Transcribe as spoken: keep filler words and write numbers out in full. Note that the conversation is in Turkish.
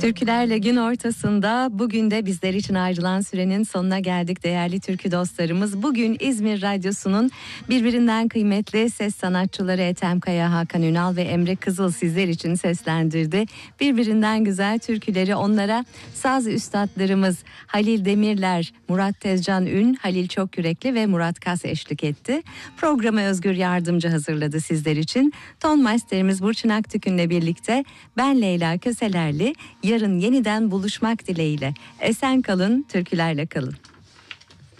Türkülerle gün ortasında bugün de bizler için ayrılan sürenin sonuna geldik değerli türkü dostlarımız. Bugün İzmir Radyosu'nun birbirinden kıymetli ses sanatçıları Ethem Kaya, Hakan Ünal ve Emre Kızıl sizler için seslendirdi. Birbirinden güzel türküleri onlara saz üstadlarımız Halil Demirler, Murat Tezcan Ün, Halil Çokyürekli ve Murat Kas eşlik etti. Programı Özgür Yardımcı hazırladı sizler için. Ton masterimiz Burçin Aktükün'le birlikte ben Leyla Köselerli. Yarın yeniden buluşmak dileğiyle. Esen kalın, türkülerle kalın.